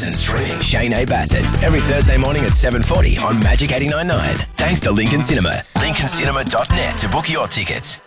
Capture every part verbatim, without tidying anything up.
and streaming Shane A. Bassett every Thursday morning at seven forty on Magic eighty-nine point nine. Thanks to Lincoln Cinema. lincoln cinema dot net to book your tickets.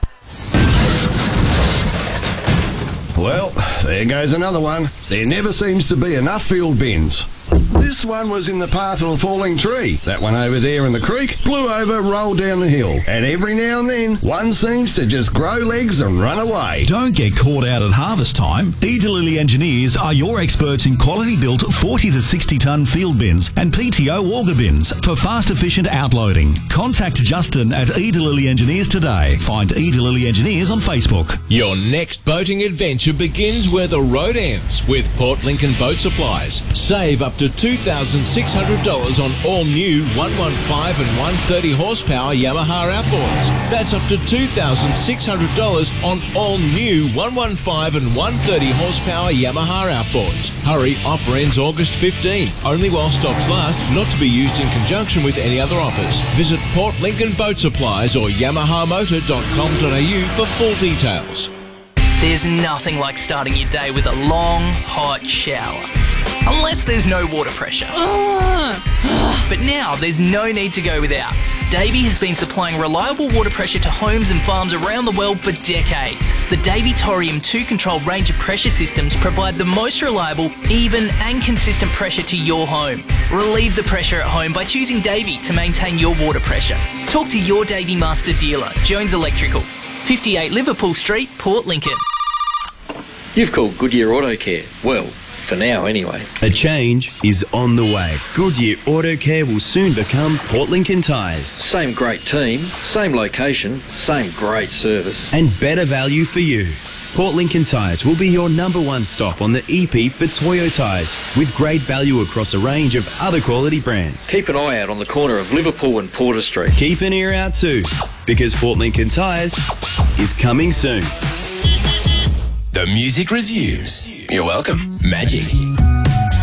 Well, there goes another one. There never seems to be enough field bins. This one was in the path of a falling tree. That one over there in the creek blew over, rolled down the hill. And every now and then, one seems to just grow legs and run away. Don't get caught out at harvest time. Edelily Engineers are your experts in quality-built forty to sixty tonne field bins and P T O auger bins for fast, efficient outloading. Contact Justin at Edelily Engineers today. Find Edelily Engineers on Facebook. Your next boating adventure begins where the road ends with Port Lincoln Boat Supplies. Save up to two thousand six hundred dollars on all new one fifteen and one thirty horsepower Yamaha outboards. That's up to two thousand six hundred dollars on all new one fifteen and one thirty horsepower Yamaha outboards. Hurry, offer ends August fifteenth. Only while stocks last, not to be used in conjunction with any other offers. Visit Port Lincoln Boat Supplies or yamaha motor dot com dot a u for full details. There's nothing like starting your day with a long, hot shower. Unless there's no water pressure. But now there's no need to go without. Davey has been supplying reliable water pressure to homes and farms around the world for decades. The Davey Torium two control range of pressure systems provide the most reliable, even and consistent pressure to your home. Relieve the pressure at home by choosing Davey to maintain your water pressure. Talk to your Davey Master dealer, Jones Electrical, fifty-eight Liverpool Street, Port Lincoln. You've called Goodyear Auto Care. Well, for now anyway. A change is on the way. Goodyear Auto Care will soon become Port Lincoln Tyres. Same great team, same location, same great service. And better value for you. Port Lincoln Tyres will be your number one stop on the E P for Toyo tyres, with great value across a range of other quality brands. Keep an eye out on the corner of Liverpool and Porter Street. Keep an ear out too, because Port Lincoln Tyres is coming soon. The music resumes. You're welcome. Magic